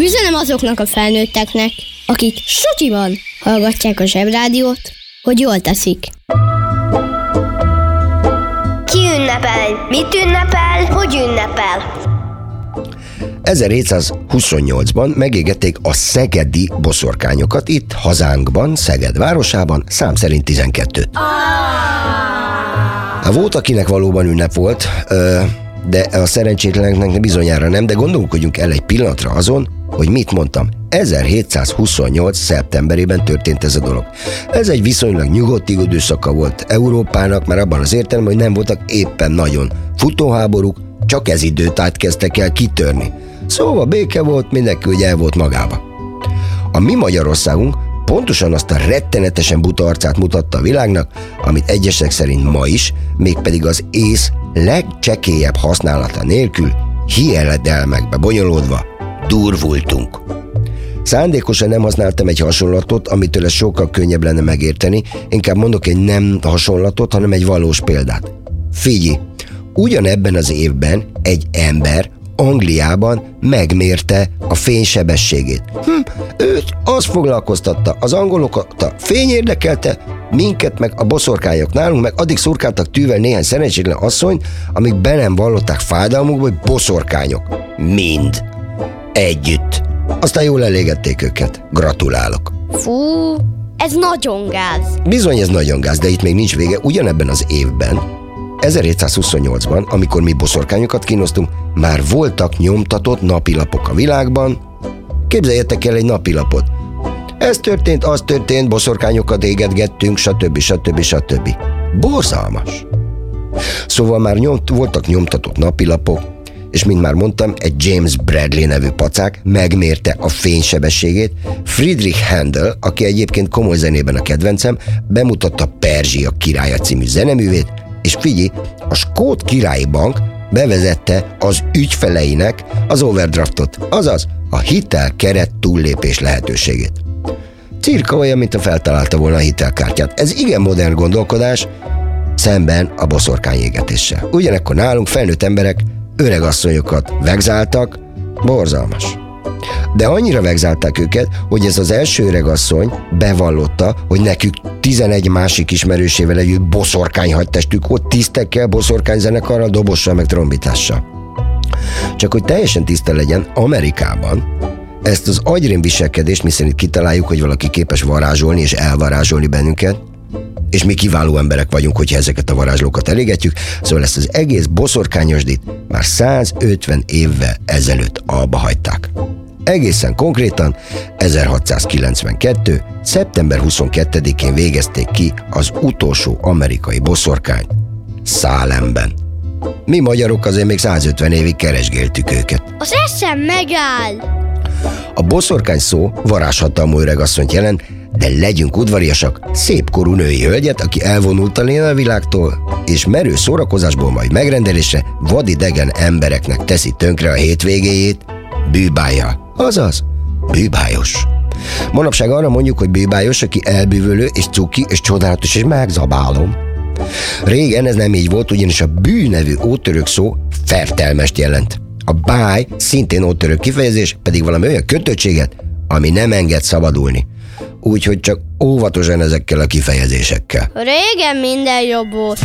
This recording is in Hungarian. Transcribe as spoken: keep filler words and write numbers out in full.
Üzenem azoknak a felnőtteknek, akik sutyiban hallgatják a Zsebrádiót, hogy jól teszik. Ki ünnepel? Mit ünnepel? Hogy ünnepel? ezerhétszázhuszonnyolcban megégették a szegedi boszorkányokat itt hazánkban, Szeged városában, szám szerint tizenkettőt. Hát volt, akinek valóban ünnep volt, de a szerencsétleneknek bizonyára nem, de gondolkodjunk el egy pillanatra azon, hogy mit mondtam. ezerhétszázhuszonnyolc. szeptemberében történt ez a dolog. Ez egy viszonylag nyugodt időszaka volt Európának, már abban az értelemben, hogy nem voltak éppen nagyon futóháborúk, csak ez időt kezdtek el kitörni. Szóval béke volt, mindenki ugye el volt magába. A mi Magyarországunk pontosan azt a rettenetesen buta arcát mutatta a világnak, amit egyesek szerint ma is, mégpedig az ész legcsekélyebb használata nélkül, hiedelmekbe bonyolódva durvultunk. Szándékosan nem használtam egy hasonlatot, amitől ez sokkal könnyebb lenne megérteni, inkább mondok egy nem hasonlatot, hanem egy valós példát. Figyelj, ugyanebben az évben egy ember Angliában megmérte a fénysebességét. Hm, őt az foglalkoztatta, az angolokat a fény érdekelte, minket meg a boszorkányok, nálunk meg addig szurkáltak tűvel néhány szerencsétlen asszonyt, amíg be nem vallották fájdalmukba, hogy boszorkányok. Mind. Együtt. Aztán jól elégették őket. Gratulálok. Fú, ez nagyon gáz. Bizony, ez nagyon gáz, de itt még nincs vége. Ugyanebben az évben, ezerhétszázhuszonnyolcban, amikor mi boszorkányokat kínoztunk, már voltak nyomtatott napilapok a világban. Képzeljétek el egy napilapot. Ez történt, az történt, boszorkányokat égetgettünk, stb. stb. stb. Borzalmas. Szóval már nyomt, voltak nyomtatott napilapok, és mint már mondtam, egy James Bradley nevű pacák megmérte a fénysebességét. Friedrich Handel, aki egyébként komoly zenében a kedvencem, bemutatta Perzsia királya című zeneművét, és figyelj, a Skót Királyi Bank bevezette az ügyfeleinek az overdraftot, azaz a hitelkeret túllépés lehetőségét. Cirka olyan, mint a feltalálta volna a hitelkártyát. Ez igen modern gondolkodás, szemben a boszorkányégetéssel. Ugyanekkor nálunk felnőtt emberek öregasszonyokat vegzáltak, borzalmas. De annyira vegzálták őket, hogy ez az első öregasszony bevallotta, hogy nekük tizenegy másik ismerősével együtt boszorkányhagytestük volt, tisztekkel, boszorkányzenekarral, dobossal meg trombitással. Csak hogy teljesen tiszta legyen, Amerikában ezt az agyrém viselkedést, miszerint kitaláljuk, hogy valaki képes varázsolni és elvarázsolni bennünket, és mi kiváló emberek vagyunk, hogyha ezeket a varázslókat elégetjük, szóval ezt az egész boszorkányosdit már százötven évvel ezelőtt alba hagyták. Egészen konkrétan ezerhatszázkilencvenkettő. szeptember huszonkettedikén végezték ki az utolsó amerikai boszorkányt Salemben. Mi magyarok azért még százötven évig keresgéltük őket. Az eszem megáll! A boszorkány szó varázshatalmú öregasszonyt jelent, de legyünk udvariasak, szépkorú női hölgyet, aki elvonult a lélelvilágtól, és merő szórakozásból majd megrendelésre vadidegen embereknek teszi tönkre a hétvégéjét bűbájjal. Azaz, bűbájos. Manapság arra mondjuk, hogy bűbájos, aki elbűvölő és cuki és csodálatos és megzabálom. Régen ez nem így volt, ugyanis a bű nevű ótörök szó fertelmest jelent. A báj szintén ótörök kifejezés, pedig valami olyan kötöttséget, ami nem enged szabadulni. Úgyhogy csak óvatosan ezekkel a kifejezésekkel. Régen minden jobb volt.